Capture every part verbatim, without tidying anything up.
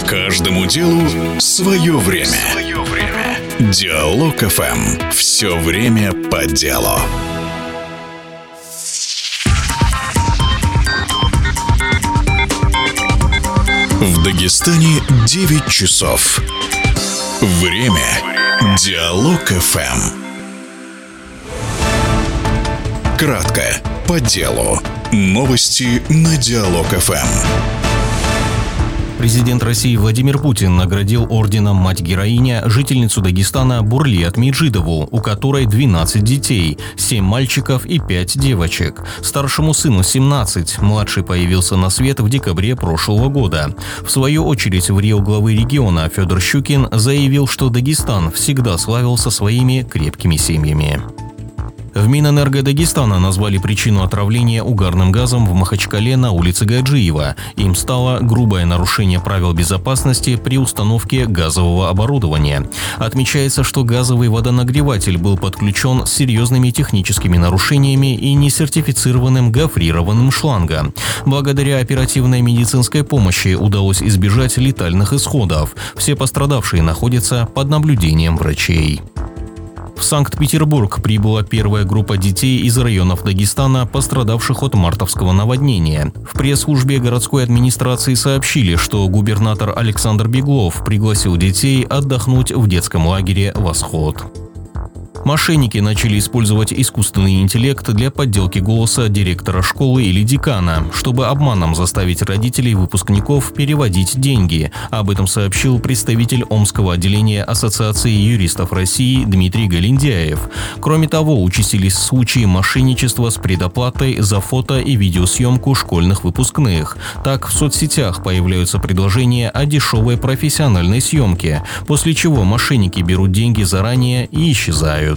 Каждому делу свое время. Свое время. Диалог эф эм. Все время по делу. В Дагестане девять часов. Время. Диалог эф эм. Кратко, по делу. Новости на Диалог эф эм. Президент России Владимир Путин наградил орденом «Мать-героиня» жительницу Дагестана Бурлет Меджидову, у которой двенадцать детей, семь мальчиков и пять девочек. Старшему сыну семнадцать, младший появился на свет в декабре прошлого года. В свою очередь, в РИО главы региона Федор Щукин заявил, что Дагестан всегда славился своими крепкими семьями. В Минэнерго Дагестана назвали причину отравления угарным газом в Махачкале на улице Гаджиева. Им стало грубое нарушение правил безопасности при установке газового оборудования. Отмечается, что газовый водонагреватель был подключен с серьезными техническими нарушениями и несертифицированным гофрированным шлангом. Благодаря оперативной медицинской помощи удалось избежать летальных исходов. Все пострадавшие находятся под наблюдением врачей. В Санкт-Петербург прибыла первая группа детей из районов Дагестана, пострадавших от мартовского наводнения. В пресс-службе городской администрации сообщили, что губернатор Александр Беглов пригласил детей отдохнуть в детском лагере «Восход». Мошенники начали использовать искусственный интеллект для подделки голоса директора школы или декана, чтобы обманом заставить родителей выпускников переводить деньги. Об этом сообщил представитель Омского отделения Ассоциации юристов России Дмитрий Галиндяев. Кроме того, участились случаи мошенничества с предоплатой за фото- и видеосъемку школьных выпускных. Так, в соцсетях появляются предложения о дешевой профессиональной съемке, после чего мошенники берут деньги заранее и исчезают.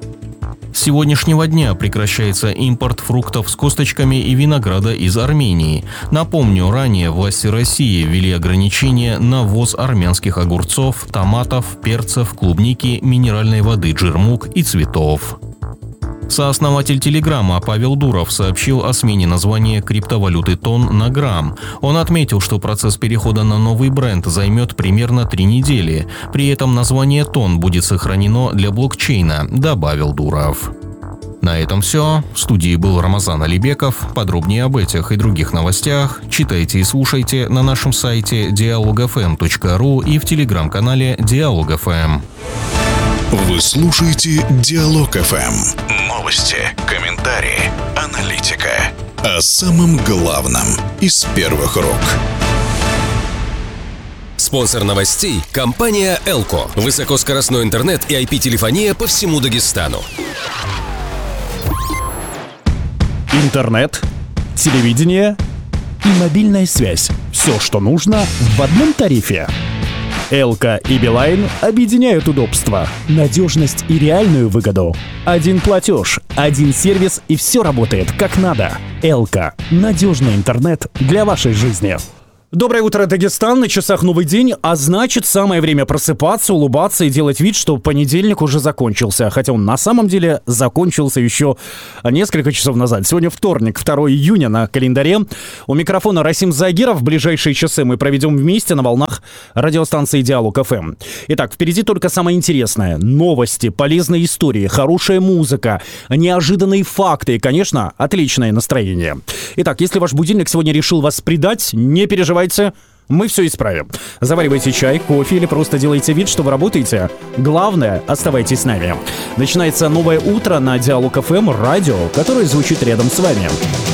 С сегодняшнего дня прекращается импорт фруктов с косточками и винограда из Армении. Напомню, ранее власти России ввели ограничения на ввоз армянских огурцов, томатов, перцев, клубники, минеральной воды джермук и цветов. Сооснователь Телеграма Павел Дуров сообщил о смене названия криптовалюты Тон на Грамм. Он отметил, что процесс перехода на новый бренд займет примерно три недели. При этом название Тон будет сохранено для блокчейна, добавил Дуров. На этом все. В студии был Рамазан Алибеков. Подробнее об этих и других новостях читайте и слушайте на нашем сайте диалог эф эм точка ру и в телеграм-канале Диалог эф эм. Вы слушаете Диалог эф эм. Новости, комментарии, аналитика. О самом главном из первых рук. Спонсор новостей – компания «Элко». Высокоскоростной интернет и ай пи-телефония по всему Дагестану. Интернет, телевидение и мобильная связь. Все, что нужно в одном тарифе. Элко и Билайн объединяют удобства, надежность и реальную выгоду. Один платеж, один сервис и все работает как надо. Элко – надежный интернет для вашей жизни. Доброе утро, Дагестан, на часах новый день, а значит, самое время просыпаться, улыбаться и делать вид, что понедельник уже закончился, хотя он на самом деле закончился еще несколько часов назад. Сегодня вторник, второго июня на календаре. У микрофона Расим Загиров. В ближайшие часы мы проведем вместе на волнах радиостанции Диалог эф эм. Итак, впереди только самое интересное. Новости, полезные истории, хорошая музыка, неожиданные факты и, конечно, отличное настроение. Итак, если ваш будильник сегодня решил вас предать, не переживайте. Мы все исправим. Заваривайте чай, кофе или просто делайте вид, что вы работаете. Главное, оставайтесь с нами. Начинается новое утро на Диалог эф эм, радио, которое звучит рядом с вами.